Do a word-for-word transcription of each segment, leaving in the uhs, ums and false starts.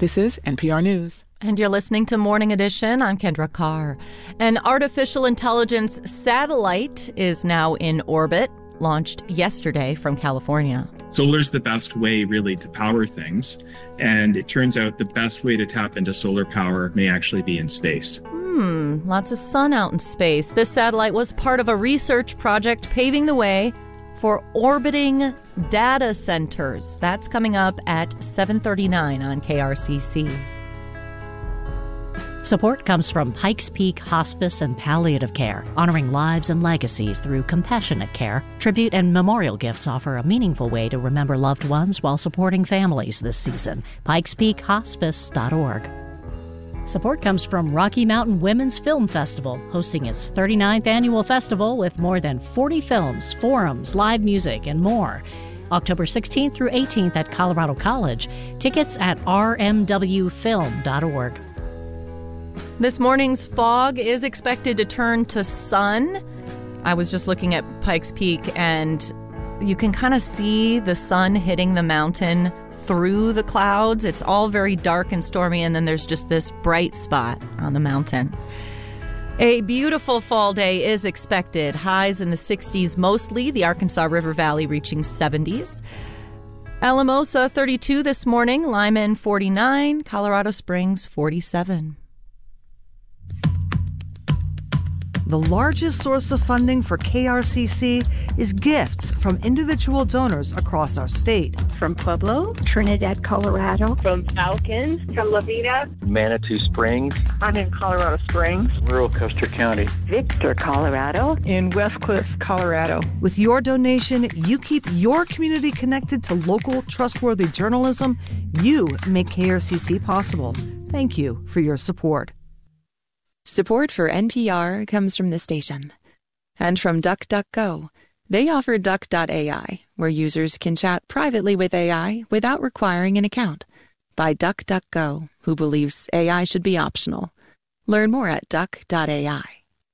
This is N P R News. And you're listening to Morning Edition. I'm Kendra Carr. An artificial intelligence satellite is now in orbit, launched yesterday from California. Solar's the best way, really, to power things. And it turns out the best way to tap into solar power may actually be in space. Hmm, lots of sun out in space. This satellite was part of a research project paving the way for orbiting data centers. That's coming up at seven thirty-nine on K R C C. Support comes from Pikes Peak Hospice and Palliative Care, honoring lives and legacies through compassionate care. Tribute and memorial gifts offer a meaningful way to remember loved ones while supporting families this season. pikes peak hospice dot org. Support comes from Rocky Mountain Women's Film Festival, hosting its thirty-ninth annual festival with more than forty films, forums, live music, and more. October sixteenth through eighteenth at Colorado College. Tickets at r m w film dot org. This morning's fog is expected to turn to sun. I was just looking at Pikes Peak, and you can kind of see the sun hitting the mountain through the clouds. It's all very dark and stormy, and then there's just this bright spot on the mountain. A beautiful fall day is expected. Highs in the sixties mostly, the Arkansas River Valley reaching seventies. Alamosa thirty-two this morning, Lyman forty-nine, Colorado Springs forty-seven. The largest source of funding for K R C C is gifts from individual donors across our state. From Pueblo, Trinidad, Colorado. From Falcon, from La Vida, Manitou Springs. I'm in Colorado Springs. Rural Custer County. Victor, Colorado. In West Cliff, Colorado. With your donation, you keep your community connected to local, trustworthy journalism. You make K R C C possible. Thank you for your support. Support for N P R comes from the station and from DuckDuckGo. They offer Duck dot A I, where users can chat privately with A I without requiring an account. By DuckDuckGo, who believes A I should be optional. Learn more at Duck dot A I.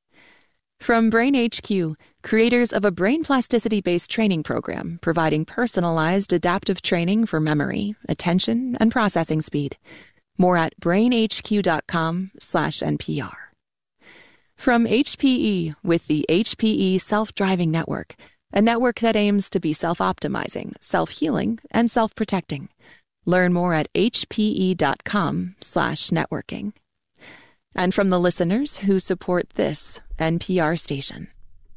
From Brain H Q, creators of a brain plasticity-based training program providing personalized adaptive training for memory, attention, and processing speed. More at brainhq.com slash NPR. From H P E with the H P E Self-Driving Network, a network that aims to be self-optimizing, self-healing, and self-protecting. Learn more at hpe.com slash networking. And from the listeners who support this N P R station.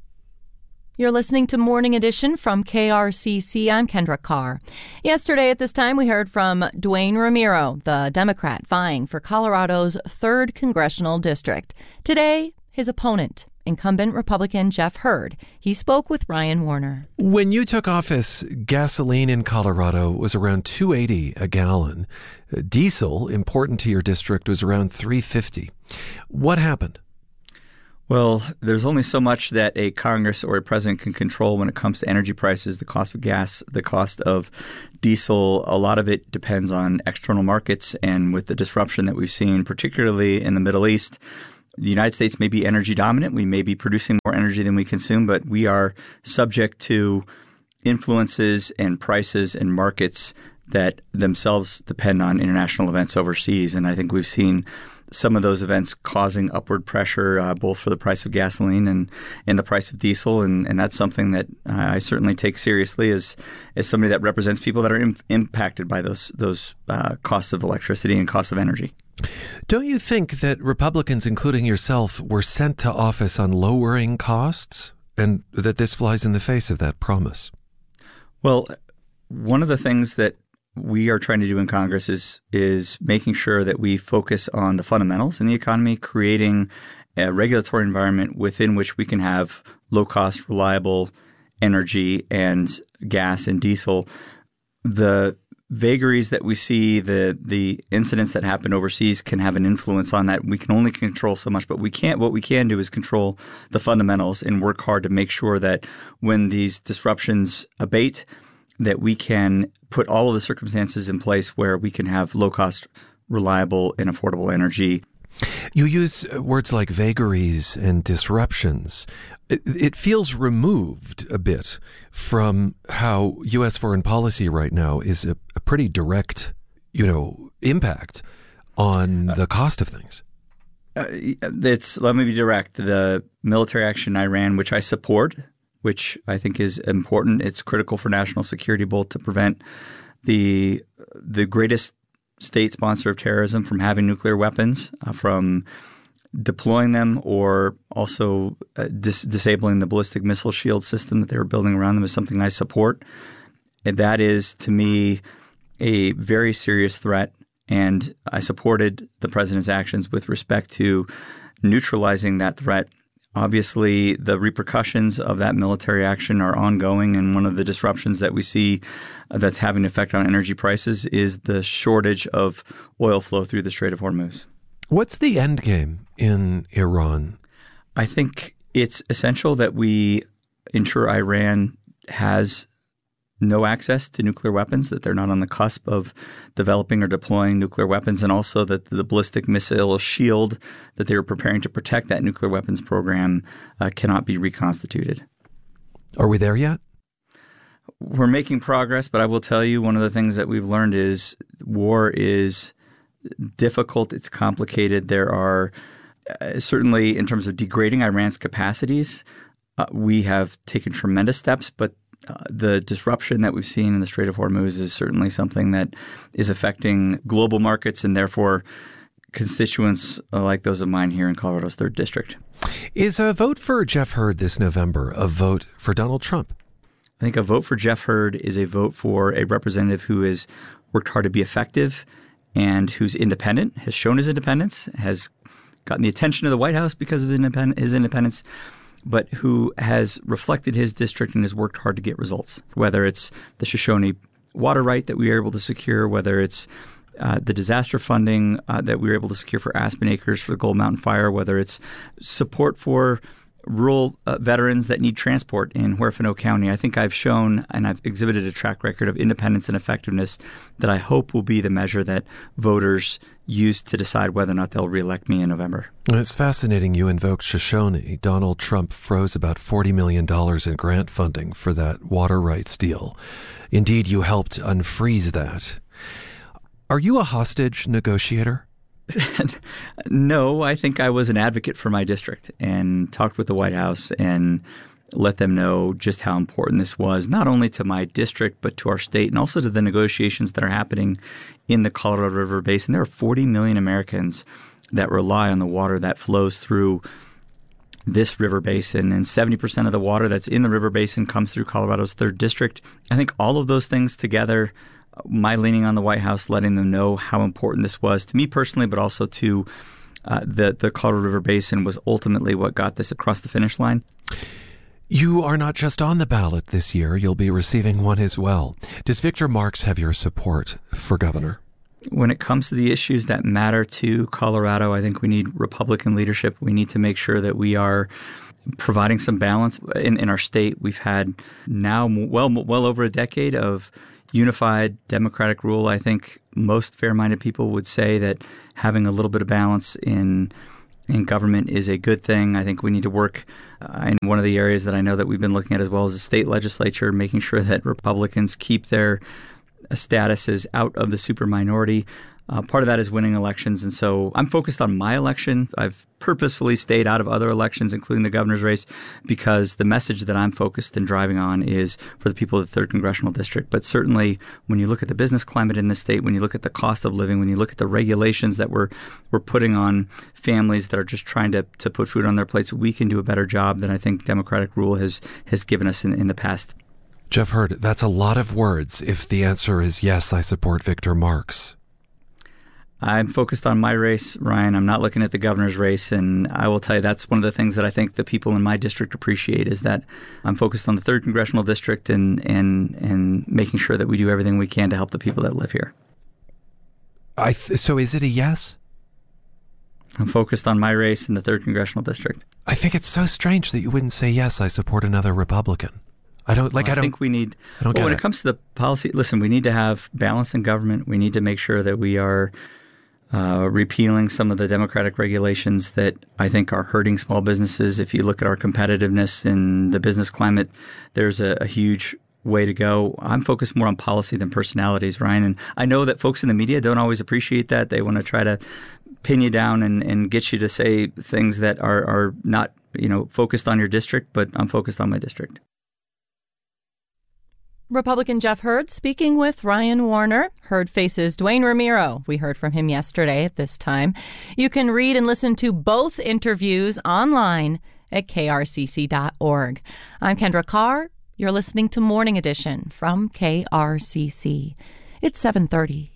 You're listening to Morning Edition from K R C C. I'm Kendra Carr. Yesterday at this time, we heard from Duane Ramiro, the Democrat vying for Colorado's third congressional district. Today, his opponent, incumbent Republican Jeff Hurd. He spoke with Ryan Warner. When you took office, gasoline in Colorado was around two dollars and eighty cents a gallon. Diesel, important to your district, was around three dollars and fifty cents. What happened? Well, there's only so much that a Congress or a president can control when it comes to energy prices, the cost of gas, the cost of diesel. A lot of it depends on external markets, and with the disruption that we've seen, particularly in the Middle East, the United States may be energy dominant. We may be producing more energy than we consume, but we are subject to influences and prices and markets that themselves depend on international events overseas. And I think we've seen some of those events causing upward pressure uh, both for the price of gasoline and, and the price of diesel. And, and that's something that uh, I certainly take seriously as as somebody that represents people that are im- impacted by those, those uh, costs of electricity and costs of energy. Don't you think that Republicans, including yourself, were sent to office on lowering costs, and that this flies in the face of that promise? Well, one of the things that we are trying to do in Congress is is making sure that we focus on the fundamentals in the economy, creating a regulatory environment within which we can have low-cost, reliable energy and gas and diesel. The vagaries that we see, the the incidents that happen overseas can have an influence on that. We can only control so much, but we can't. What we can do is control the fundamentals and work hard to make sure that when these disruptions abate, that we can put all of the circumstances in place where we can have low-cost, reliable, and affordable energy. You use words like vagaries and disruptions. It, it feels removed a bit from how U S foreign policy right now is a, a pretty direct you know, impact on the cost of things? Uh, it's let me be direct. The military action in Iran, which I support, which I think is important, it's critical for national security, both to prevent the the greatest state sponsor of terrorism from having nuclear weapons, uh, from deploying them, or also uh, dis- disabling the ballistic missile shield system that they were building around them, is something I support. And that is, to me, a very serious threat. And I supported the president's actions with respect to neutralizing that threat. Obviously, the repercussions of that military action are ongoing, and one of the disruptions that we see that's having an effect on energy prices is the shortage of oil flow through the Strait of Hormuz. What's the end game in Iran? I think it's essential that we ensure Iran has no access to nuclear weapons, that they're not on the cusp of developing or deploying nuclear weapons, and also that the ballistic missile shield that they were preparing to protect that nuclear weapons program uh, cannot be reconstituted. Are we there yet? We're making progress, but I will tell you one of the things that we've learned is war is difficult. It's complicated. There are uh, certainly, in terms of degrading Iran's capacities, uh, we have taken tremendous steps, but Uh, the disruption that we've seen in the Strait of Hormuz is certainly something that is affecting global markets and therefore constituents uh, like those of mine here in Colorado's third District. Is a vote for Jeff Hurd this November a vote for Donald Trump? I think a vote for Jeff Hurd is a vote for a representative who has worked hard to be effective and who's independent, has shown his independence, has gotten the attention of the White House because of independ- his independence, but who has reflected his district and has worked hard to get results, whether it's the Shoshone water right that we were able to secure, whether it's uh, the disaster funding uh, that we were able to secure for Aspen Acres for the Gold Mountain Fire, whether it's support for rural uh, veterans that need transport in Huerfano County. I think I've shown and I've exhibited a track record of independence and effectiveness that I hope will be the measure that voters use to decide whether or not they'll reelect me in November. It's fascinating you invoked Shoshone. Donald Trump froze about forty million dollars in grant funding for that water rights deal. Indeed, you helped unfreeze that. Are you a hostage negotiator? No, I think I was an advocate for my district and talked with the White House and let them know just how important this was, not only to my district, but to our state and also to the negotiations that are happening in the Colorado River Basin. There are forty million Americans that rely on the water that flows through this river basin, and seventy percent of the water that's in the river basin comes through Colorado's third District. I think all of those things together, my leaning on the White House, letting them know how important this was to me personally, but also to uh, the, the Colorado River Basin, was ultimately what got this across the finish line. You are not just on the ballot this year, you'll be receiving one as well. Does Victor Marx have your support for governor? When it comes to the issues that matter to Colorado, I think we need Republican leadership. We need to make sure that we are providing some balance in, in our state. We've had now well, well over a decade of unified Democratic rule. I think most fair-minded people would say that having a little bit of balance in in government is a good thing. I think we need to work uh, in one of the areas that I know that we've been looking at as well as the state legislature, making sure that Republicans keep their uh, statuses out of the super minority. Uh, part of that is winning elections. And so I'm focused on my election. I've purposefully stayed out of other elections, including the governor's race, because the message that I'm focused and driving on is for the people of the third Congressional District. But certainly when you look at the business climate in the state, when you look at the cost of living, when you look at the regulations that we're, we're putting on families that are just trying to, to put food on their plates, we can do a better job than I think Democratic rule has, has given us in, in the past. Jeff Hurd, that's a lot of words if the answer is yes, I support Victor Marx. I'm focused on my race, Ryan. I'm not looking at the governor's race. And I will tell you that's one of the things that I think the people in my district appreciate is that I'm focused on the third Congressional District and and, and making sure that we do everything we can to help the people that live here. I th- so is it a yes? I'm focused on my race in the third Congressional District. I think it's so strange that you wouldn't say, yes, I support another Republican. I don't like. Well, I, I don't think we need. I don't well, get when it. it comes to the policy, listen. We need to have balance in government. We need to make sure that we are uh, repealing some of the Democratic regulations that I think are hurting small businesses. If you look at our competitiveness in the business climate, there's a, a huge way to go. I'm focused more on policy than personalities, Ryan. And I know that folks in the media don't always appreciate that. They want to try to pin you down and, and get you to say things that are, are not, you know, focused on your district, but I'm focused on my district. Republican Jeff Hurd speaking with Ryan Warner. Hurd faces Dwayne Ramiro. We heard from him yesterday at this time. You can read and listen to both interviews online at K R C C dot org. I'm Kendra Carr. You're listening to Morning Edition from K R C C. It's seven thirty.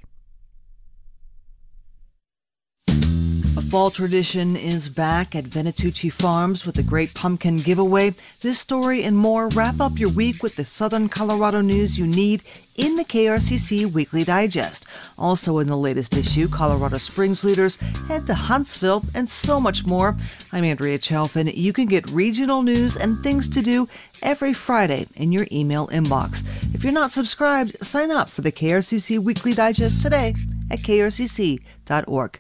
A fall tradition is back at Venatucci Farms with the Great Pumpkin Giveaway. This story and more wrap up your week with the Southern Colorado news you need in the K R C C Weekly Digest. Also in the latest issue, Colorado Springs leaders head to Huntsville and so much more. I'm Andrea Chalfin. You can get regional news and things to do every Friday in your email inbox. If you're not subscribed, sign up for the K R C C Weekly Digest today at K R C C dot org.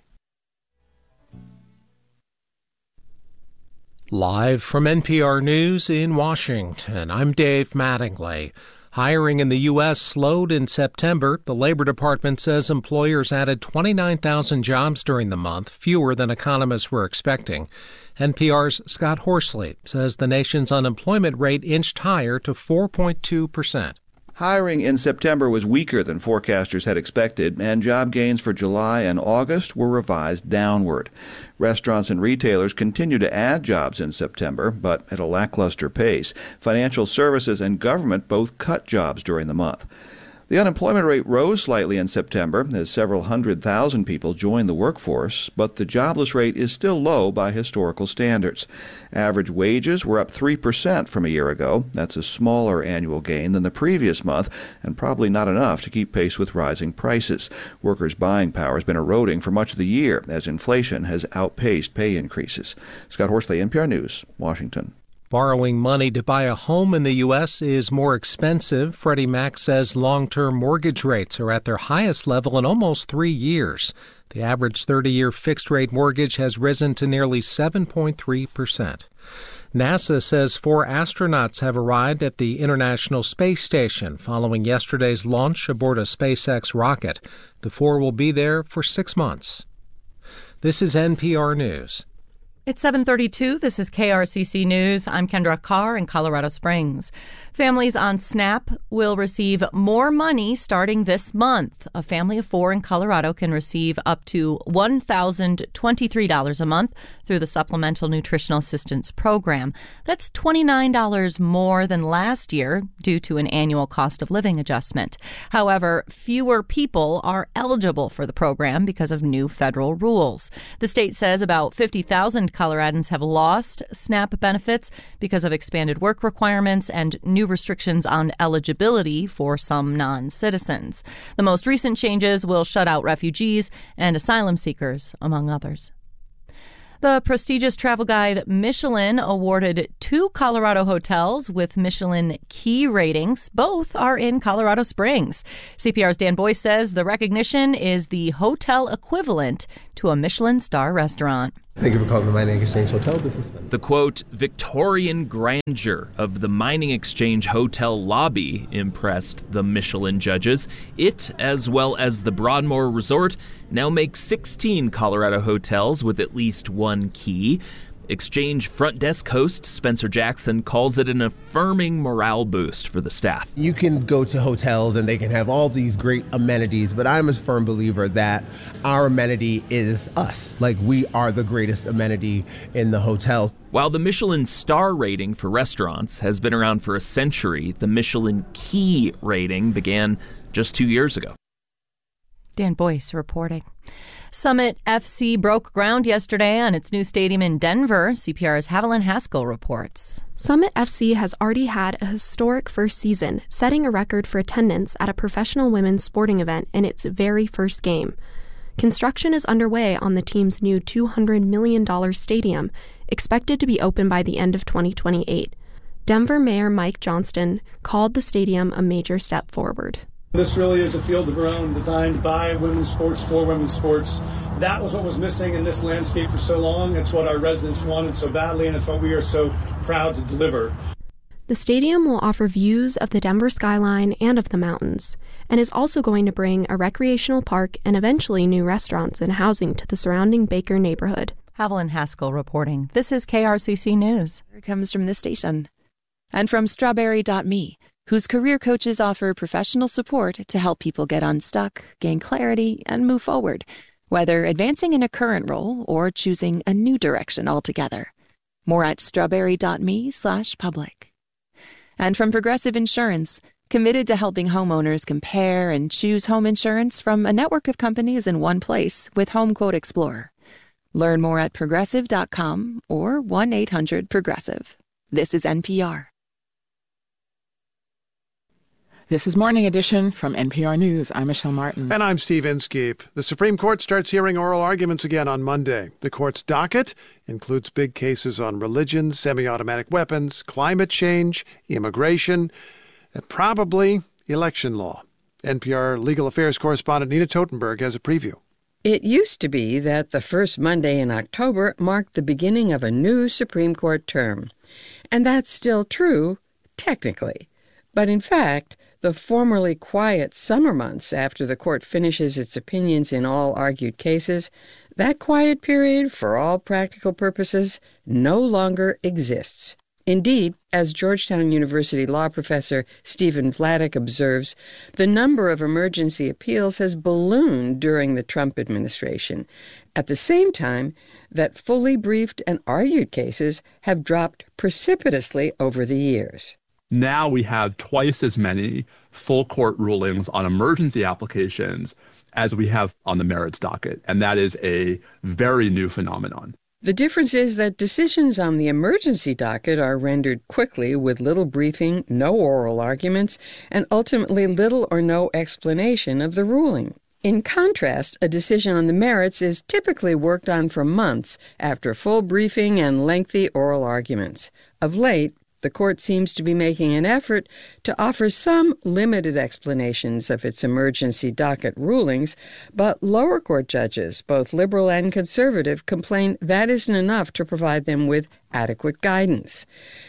Live from N P R News in Washington, I'm Dave Mattingly. Hiring in the U S slowed in September. The Labor Department says employers added twenty-nine thousand jobs during the month, fewer than economists were expecting. N P R's Scott Horsley says the nation's unemployment rate inched higher to four point two percent. Hiring in September was weaker than forecasters had expected, and job gains for July and August were revised downward. Restaurants and retailers continue to add jobs in September, but at a lackluster pace. Financial services and government both cut jobs during the month. The unemployment rate rose slightly in September as several hundred thousand people joined the workforce, but the jobless rate is still low by historical standards. Average wages were up three percent from a year ago. That's a smaller annual gain than the previous month, and probably not enough to keep pace with rising prices. Workers' buying power has been eroding for much of the year as inflation has outpaced pay increases. Scott Horsley, N P R News, Washington. Borrowing money to buy a home in the U S is more expensive. Freddie Mac says long-term mortgage rates are at their highest level in almost three years. The average thirty-year fixed-rate mortgage has risen to nearly seven point three percent. NASA says four astronauts have arrived at the International Space Station following yesterday's launch aboard a SpaceX rocket. The four will be there for six months. This is N P R News. It's seven thirty-two. This is K R C C News. I'm Kendra Carr in Colorado Springs. Families on SNAP will receive more money starting this month. A family of four in Colorado can receive up to one thousand twenty-three dollars a month through the Supplemental Nutritional Assistance Program. That's twenty-nine dollars more than last year due to an annual cost of living adjustment. However, fewer people are eligible for the program because of new federal rules. The state says about fifty thousand Coloradans have lost SNAP benefits because of expanded work requirements and new restrictions on eligibility for some non-citizens. The most recent changes will shut out refugees and asylum seekers, among others. The prestigious travel guide Michelin awarded two Colorado hotels with Michelin Key ratings. Both are in Colorado Springs. C P R's Dan Boyce says the recognition is the hotel equivalent to a Michelin star restaurant. Thank you for calling the Mining Exchange Hotel. This is Spencer. The, quote, Victorian grandeur of the Mining Exchange Hotel lobby impressed the Michelin judges. It, as well as the Broadmoor Resort, now makes sixteen Colorado hotels with at least one key. Exchange front desk host Spencer Jackson calls it an affirming morale boost for the staff. You can go to hotels and they can have all these great amenities, but I'm a firm believer that our amenity is us. Like, we are the greatest amenity in the hotel. While the Michelin star rating for restaurants has been around for a century, the Michelin Key rating began just two years ago. Dan Boyce reporting. Summit F C broke ground yesterday on its new stadium in Denver. C P R's Haviland Haskell reports. Summit F C has already had a historic first season, setting a record for attendance at a professional women's sporting event in its very first game. Construction is underway on the team's new two hundred million dollars stadium, expected to be open by the end of twenty twenty-eight. Denver Mayor Mike Johnston called the stadium a major step forward. This really is a field of our own, designed by women's sports, for women's sports. That was what was missing in this landscape for so long. It's what our residents wanted so badly, and it's what we are so proud to deliver. The stadium will offer views of the Denver skyline and of the mountains, and is also going to bring a recreational park and eventually new restaurants and housing to the surrounding Baker neighborhood. Haviland Haskell reporting. This is K R C C News. It comes from this station. And from Strawberry dot me, whose career coaches offer professional support to help people get unstuck, gain clarity, and move forward, whether advancing in a current role or choosing a new direction altogether. More at strawberry dot me slash public. And from Progressive Insurance, committed to helping homeowners compare and choose home insurance from a network of companies in one place with Home Quote Explorer. Learn more at progressive dot com or one eight hundred progressive. This is N P R. This is Morning Edition from N P R News. I'm Michelle Martin. And I'm Steve Inskeep. The Supreme Court starts hearing oral arguments again on Monday. The court's docket includes big cases on religion, semi-automatic weapons, climate change, immigration, and probably election law. N P R legal affairs correspondent Nina Totenberg has a preview. It used to be that the first Monday in October marked the beginning of a new Supreme Court term. And that's still true, technically. But in fact, the formerly quiet summer months after the court finishes its opinions in all argued cases, that quiet period, for all practical purposes, no longer exists. Indeed, as Georgetown University law professor Stephen Vladeck observes, the number of emergency appeals has ballooned during the Trump administration, at the same time that fully briefed and argued cases have dropped precipitously over the years. Now we have twice as many full court rulings on emergency applications as we have on the merits docket, and that is a very new phenomenon. The difference is that decisions on the emergency docket are rendered quickly with little briefing, no oral arguments, and ultimately little or no explanation of the ruling. In contrast, a decision on the merits is typically worked on for months after full briefing and lengthy oral arguments. Of late, the court seems to be making an effort to offer some limited explanations of its emergency docket rulings, but lower court judges, both liberal and conservative, complain that isn't enough to provide them with adequate guidance.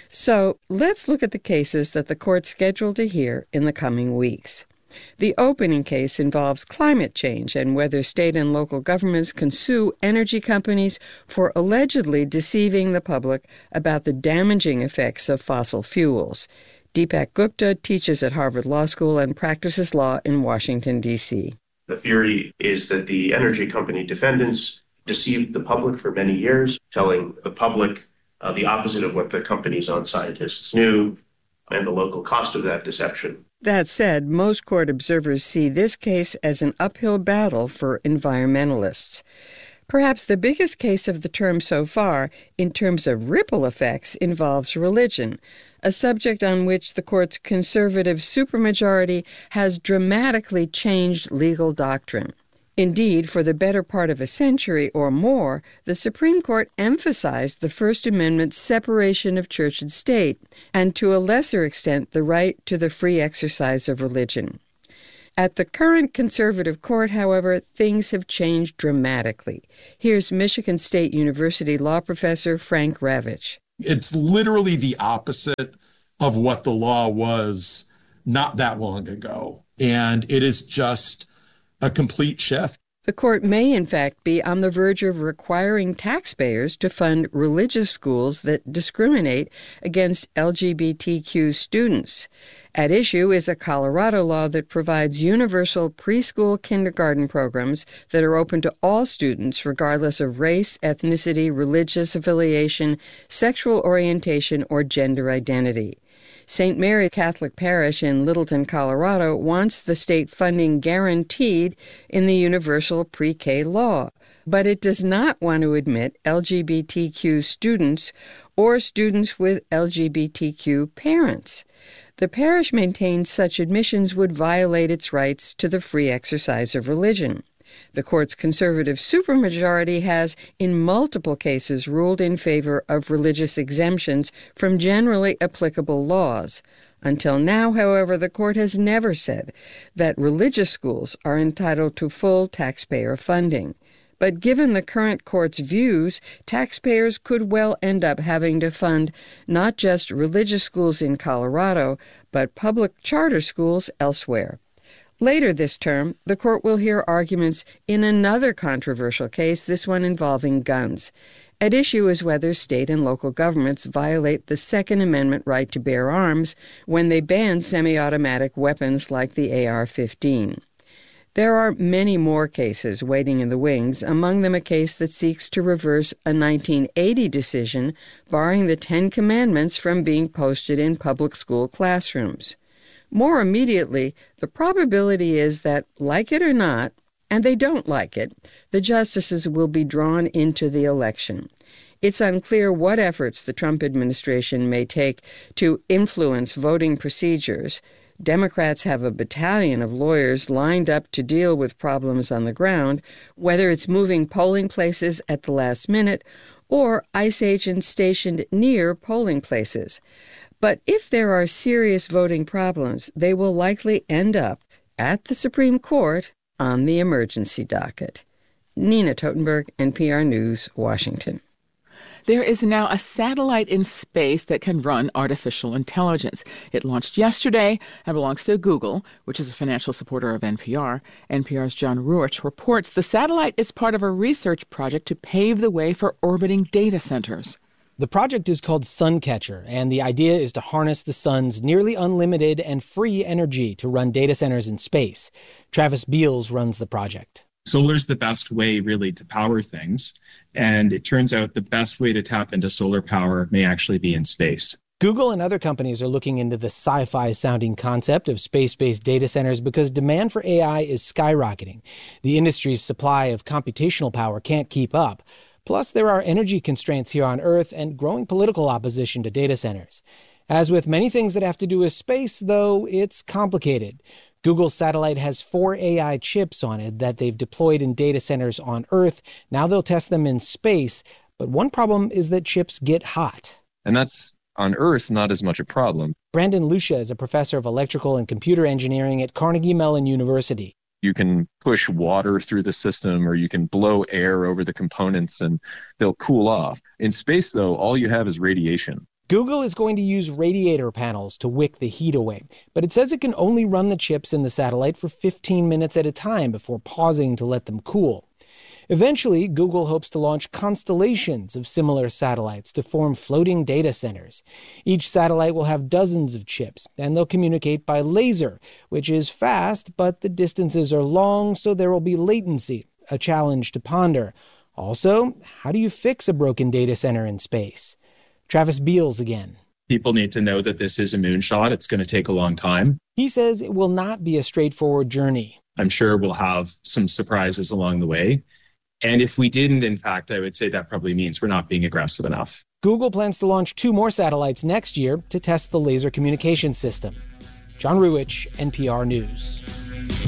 So let's look at the cases that the court's scheduled to hear in the coming weeks. The opening case involves climate change and whether state and local governments can sue energy companies for allegedly deceiving the public about the damaging effects of fossil fuels. Deepak Gupta teaches at Harvard Law School and practices law in Washington, D C The theory is that the energy company defendants deceived the public for many years, telling the public uh, the opposite of what the company's own scientists knew and the local cost of that deception. That said, most court observers see this case as an uphill battle for environmentalists. Perhaps the biggest case of the term so far, in terms of ripple effects, involves religion, a subject on which the court's conservative supermajority has dramatically changed legal doctrine. Indeed, for the better part of a century or more, the Supreme Court emphasized the First Amendment's separation of church and state, and to a lesser extent the right to the free exercise of religion. At the current conservative court, however, things have changed dramatically. Here's Michigan State University law professor Frank Ravitch. It's literally the opposite of what the law was not that long ago, and it is just a complete shift. The court may, in fact, be on the verge of requiring taxpayers to fund religious schools that discriminate against L G B T Q students. At issue is a Colorado law that provides universal preschool kindergarten programs that are open to all students regardless of race, ethnicity, religious affiliation, sexual orientation, or gender identity. Saint Mary Catholic Parish in Littleton, Colorado, wants the state funding guaranteed in the universal pre-K law, but it does not want to admit L G B T Q students or students with L G B T Q parents. The parish maintains such admissions would violate its rights to the free exercise of religion. The court's conservative supermajority has, in multiple cases, ruled in favor of religious exemptions from generally applicable laws. Until now, however, the court has never said that religious schools are entitled to full taxpayer funding. But given the current court's views, taxpayers could well end up having to fund not just religious schools in Colorado, but public charter schools elsewhere. Later this term, the court will hear arguments in another controversial case, this one involving guns. At issue is whether state and local governments violate the Second Amendment right to bear arms when they ban semi-automatic weapons like the A R fifteen. There are many more cases waiting in the wings, among them a case that seeks to reverse a nineteen eighty decision barring the Ten Commandments from being posted in public school classrooms. More immediately, the probability is that, like it or not, and they don't like it, the justices will be drawn into the election. It's unclear what efforts the Trump administration may take to influence voting procedures. Democrats have a battalion of lawyers lined up to deal with problems on the ground, whether it's moving polling places at the last minute or ICE agents stationed near polling places. But if there are serious voting problems, they will likely end up at the Supreme Court on the emergency docket. Nina Totenberg, N P R News, Washington. There is now a satellite in space that can run artificial intelligence. It launched yesterday and belongs to Google, which is a financial supporter of N P R. N P R's John Ruwitch reports the satellite is part of a research project to pave the way for orbiting data centers. The project is called Suncatcher, and the idea is to harness the sun's nearly unlimited and free energy to run data centers in space. Travis Beals runs the project. Solar is the best way, really, to power things. And it turns out the best way to tap into solar power may actually be in space. Google and other companies are looking into the sci-fi sounding concept of space-based data centers because demand for A I is skyrocketing. The industry's supply of computational power can't keep up. Plus, there are energy constraints here on Earth and growing political opposition to data centers. As with many things that have to do with space, though, it's complicated. Google's satellite has four A I chips on it that they've deployed in data centers on Earth. Now they'll test them in space. But one problem is that chips get hot. And that's, on Earth, not as much a problem. Brandon Lucia is a professor of electrical and computer engineering at Carnegie Mellon University. You can push water through the system or you can blow air over the components and they'll cool off. In space, though, all you have is radiation. Google is going to use radiator panels to wick the heat away, but it says it can only run the chips in the satellite for fifteen minutes at a time before pausing to let them cool. Eventually, Google hopes to launch constellations of similar satellites to form floating data centers. Each satellite will have dozens of chips, and they'll communicate by laser, which is fast, but the distances are long, so there will be latency, a challenge to ponder. Also, how do you fix a broken data center in space? Travis Beals again. People need to know that this is a moonshot. It's going to take a long time. He says it will not be a straightforward journey. I'm sure we'll have some surprises along the way. And if we didn't, in fact, I would say that probably means we're not being aggressive enough. Google plans to launch two more satellites next year to test the laser communication system. John Ruwitch, N P R News.